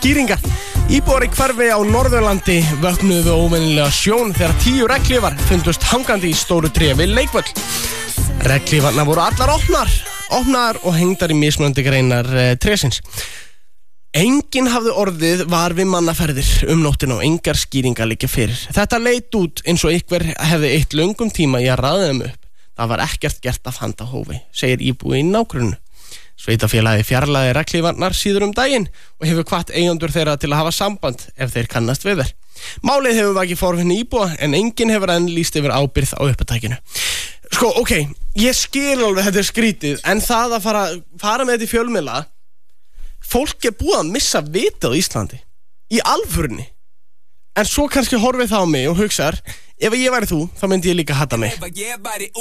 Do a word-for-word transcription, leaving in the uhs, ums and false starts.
skýringar. Íbúar í hverfi á Norðurlandi vöknuðu við óvenjulega sjón þegar tíu regnhlífar fundust hangandi í stóru tré við leikvöll. Regnhlífarnar voru allar opnar, opnar og hengdar í mismunandi greinar e, trésins. Enginn hafði orðið var við mannaferðir um nóttina og engar skýringar liggja fyrir. Þetta leit út eins og einhver hefði eitt löngum tíma í að raða þeim upp. Það var ekkert gert af handahófi, segir íbúi í nágrunnu. Sveitafélagi fjarlægði regnhlífarnar síður um daginn og hefur hvatt eigendur þeirra til að hafa samband ef þeir kannast við þær. Málið hefur vakið forvitni íbúa en enginn hefur enn lýst yfir ábyrgð á uppátækinu. Sko, ok, ég skil alveg þetta er skrítið, en það að fara, fara með þetta í fjölmiðla, fólk er búið að missa vitið á Íslandi. Í alvörunni. En svo kannski horfið það á mig og hugsar, ef ég væri þú, þá myndi ég líka hata mig.